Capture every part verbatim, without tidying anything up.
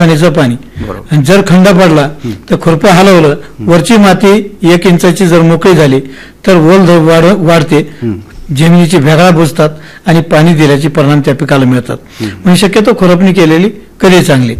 पाण्याचं पाणी. आणि जर खंड पडला तर खुरपं हलवलं, वरची माती एक इंचाची जर मोकळी झाली तर ओल वाढते, जमिनीची भेगा बुजतात आणि पाणी दिल्याचे परिणाम त्या पिकाला मिळतात. म्हणजे शक्यतो खुरपणी केलेली कधी चांगली.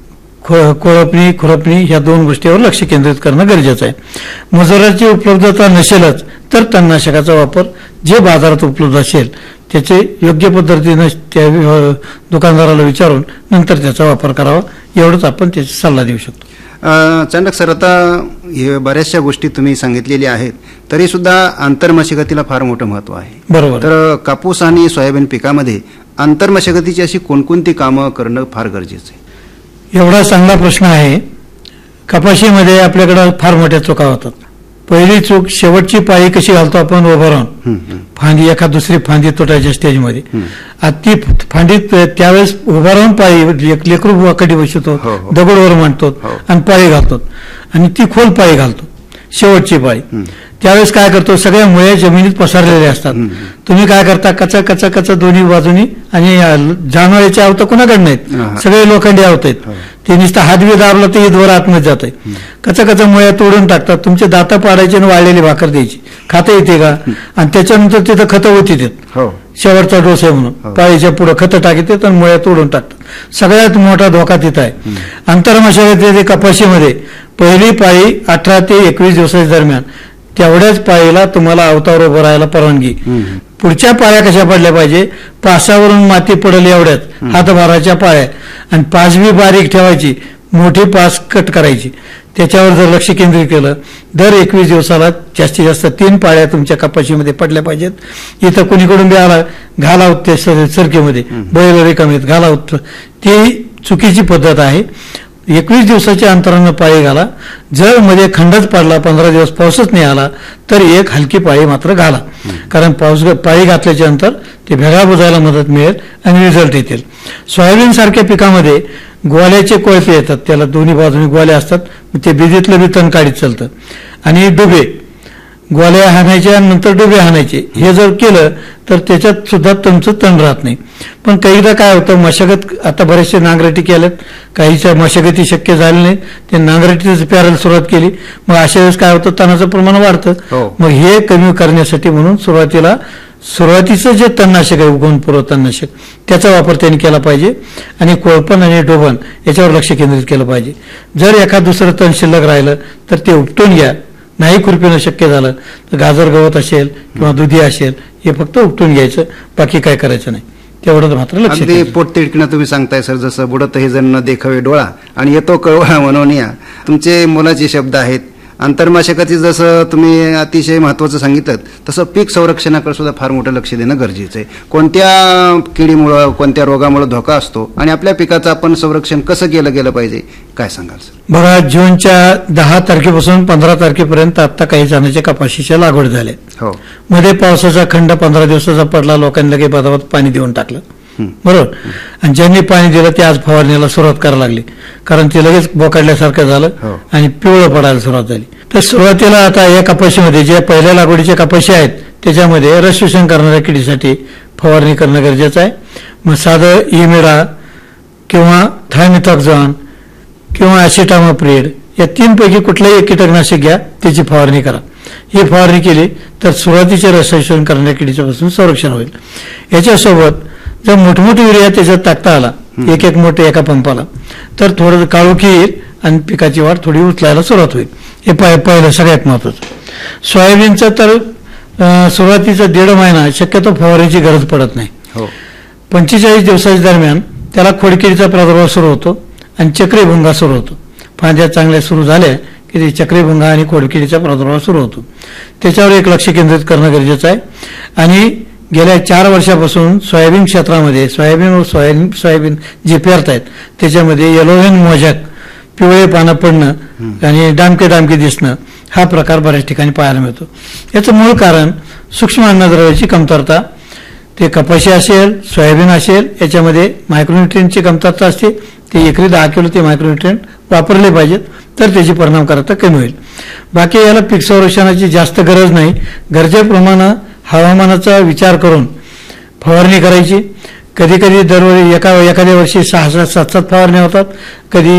कोळपणी खुरपणी ह्या दोन गोष्टीवर लक्ष केंद्रित करणं गरजेचं आहे. मजुराची उपलब्धता नसेलच तर तणनाशकाचा वापर जे बाजारात उपलब्ध असेल त्याचे योग्य पद्धतीनं त्या दुकानदाराला विचारून नंतर त्याचा वापर करावा, एवढंच आपण त्याचा सल्ला देऊ शकतो. चांडक सर, आता हे बऱ्याचशा गोष्टी तुम्ही सांगितलेल्या आहेत, तरी सुद्धा आंतरमशागतीला फार मोठं महत्व आहे. बरोबर. तर कापूस आणि सोयाबीन पिकामध्ये आंतरमशागतीची अशी कोणकोणती कामं करणं फार गरजेचं आहे? एवढा चांगला प्रश्न आहे. कपाशीमध्ये आपल्याकडे फार मोठ्या चुका होतात. पहिली चूक, शेवटची पाळी कशी घालतो आपण उभं राहून, फांदी एका दुसरी फांदी तुटायच्या स्टेजमध्ये. आता ती फांदी त्यावेळेस उभा राहून पाळी लेकरू वाकडी बसतो, दगडवर मांडतो आणि पाळी घालतो आणि ती खोल पाळी घालतो शेवटची पाळी. त्यावेळेस काय करतो, सगळ्या मुळे जमिनीत पसरलेले असतात. तुम्ही काय करता, कचा कचा कचा दोन्ही बाजूनी, आणि जानवराचे आवतं कुणाकडे नाहीत, सगळे लोखंडी आवत आहेत. ते नुसतं हात बी दाबलं तर ईदवर आतमध्ये जात आहे. कचा कचा मुळ्या तोडून टाकतात, तुमचे दाता पाडायचे आणि वाळलेली भाकर द्यायची, खाता येते का? आणि त्याच्यानंतर तिथं खतं होती देत, शेवटचा डोस आहे म्हणून पाळीच्या पुढे खतं टाकतात आणि मुळ्या तोडून टाकतात. सगळ्यात मोठा धोका तिथं आहे. आंतरमशागती कपाशीमध्ये पहिली पाळी अठरा ते एकवीस दिवसाच्या दरम्यान, तेवढ्याच पाळीला तुम्हाला अवतावर उभं राहायला परवानगी. पुढच्या पाळ्या कशा पडल्या पाहिजे, पासावरून माती पडली एवढ्याच हातभाराच्या पाळ्या, आणि पास बी बारीक ठेवायची, मोठी पास कट करायची. त्याच्यावर जर लक्ष केंद्रित केलं, दर एकवीस दिवसाला जास्तीत जास्त तीन पाळ्या तुमच्या कपाशीमध्ये पडल्या पाहिजेत. इथं कुणीकडून बी आला घालावत ते सरकीमध्ये बैल रिकामीत घालावत, ती चुकीची पद्धत आहे. एकवीस दिवसाच्या अंतरानं पाळी घाला. जर मध्ये खंडच पडला, पंधरा दिवस पाऊसच नाही आला, तर एक हलकी पाळी मात्र घाला. कारण पाऊस पाळी घातल्याच्या नंतर ते भेगा बुजायला मदत मिळेल आणि रिझल्ट येतील. सोयाबीन सारख्या पिकामध्ये ग्वाल्याचे कोळपे येतात, त्याला दोन्ही बाजूने ग्वाले असतात, ते बिजीतलं बी तण काढीत चालतं. आणि डुबे, ग्वाल्या हाणायच्या नंतर डुबे हाणायचे, हे जर केलं तर त्याच्यात सुद्धा तुमचं तण राहत नाही. पण काहीदा काय होतं, मशागत आता बरेचसे नांगरटी केल्यात, काहीच्या मशागती शक्य झाली नाही, ते नांगरटीच प्यारायला सुरुवात केली. मग अशा वेळेस काय होतं, तणाचं प्रमाण वाढतं. मग हे कमी करण्यासाठी म्हणून सुरुवातीला सुरुवातीचं जे तणनाशक आहे, उगवणपूर्व तणनाशक, त्याचा वापर त्यांनी केला पाहिजे. आणि कोळपण आणि डोबण याच्यावर लक्ष केंद्रित केलं पाहिजे. जर एखाद दुसरं तण शिल्लक राहिलं तर ते उपटून घ्या. नाही खुरपीनं शक्य झालं तर गाजर गवत असेल किंवा दुधी असेल, हे फक्त उपटून घ्यायचं, बाकी काय करायचं नाही. तेवढं मात्र लक्ष. अगदी पोटतिडकीनं तुम्ही सांगताय सर, जसं बुडत हे जण देखावे डोळा आणि येतो कळवळा म्हणून या तुमचे मोलाचे शब्द आहेत. आंतरमशागती जसं तुम्ही अतिशय महत्त्वाचं सांगितलं, तसं पीक संरक्षणाकडे सुद्धा फार मोठं लक्ष देणं गरजेचं आहे. कोणत्या किडीमुळं, कोणत्या रोगामुळे धोका असतो आणि आपल्या पिकाचं आपण संरक्षण कसं केलं गेलं पाहिजे, काय सांगाल सर? बघा, जूनच्या दहा तारखेपासून पंधरा तारखेपर्यंत आता काही जणांच्या कपाशीच्या लागवड झाल्या. हो. मध्ये पावसाचा खंड पंधरा दिवसाचा पडला, लोकांनी लगेच बदाबाद पाणी देऊन टाकलं, बरोबर. आणि ज्यांनी पाणी दिलं ते आज फवारणीला सुरुवात करायला लागली, कारण ते लगेच बोकाडल्यासारखं झालं आणि पिवळं पडायला सुरुवात झाली. तर सुरुवातीला आता या कपाशीमध्ये जे पहिल्या लागवडीच्या कपाशी आहेत त्याच्यामध्ये रस शोषण करणाऱ्या किडीसाठी फवारणी करणं गरजेचं आहे. मग साधं इमिडा किंवा थायमिथॉक्झॉन किंवा ॲसिटामाप्रिड या तीनपैकी कुठलंही एक कीटकनाशक घ्या, त्याची फवारणी करा. ही फवारणी केली तर सुरुवातीचे रस शोषण करणाऱ्या किडीच्यापासून संरक्षण होईल. याच्यासोबत जर मोठमोठी युरिया त्याच्यात टाकता आला, एक एक मोठे एका पंपाला, तर थोडं काळोखी येईल आणि पिकाची वाढ थोडी उचलायला सुरुवात होईल. हे पहिलं सगळ्यात महत्वाचं. सोयाबीनचं तर सुरुवातीचा दीड महिना शक्यतो फवारणीची गरज पडत नाही. पंचेचाळीस दिवसाच्या दरम्यान त्याला खोडकिडीचा प्रादुर्भाव सुरू होतो आणि चक्रीभुंगा सुरू होतो. फांद्या चांगल्या सुरू झाल्या की ते चक्रीभुंगा आणि खोडकिडीचा प्रादुर्भाव सुरू होतो. त्याच्यावर एक लक्ष केंद्रित करणं गरजेचं आहे. आणि गेल्या चार वर्षापासून सोयाबीन क्षेत्रामध्ये सोयाबीन व सोयाबीन सोयाबीन जे पेरतायत त्याच्यामध्ये येलोव्हेन मोजॅक, पिवळे पानं पडणं आणि डामके डामके दिसणं, हा प्रकार बऱ्याच ठिकाणी पाहायला मिळतो. याचं मूळ कारण सूक्ष्म अन्नद्रव्याची कमतरता. ते कपाशी असेल, सोयाबीन असेल, याच्यामध्ये मायक्रोन्युट्रियनची कमतरता असते. ते एकरी दहा किलो ते मायक्रोन्युट्रियन वापरले पाहिजेत, तर त्याची परिणामकारकता कमी होईल. बाकी याला पीक संरक्षणाची जास्त गरज नाही. गरजेप्रमाणे हवामानाचा विचार करून फवारणी करायची. कधी कधी दरवर्षी एका एखाद्या वर्षी सहा सात सात सात फवारण्या होतात, कधी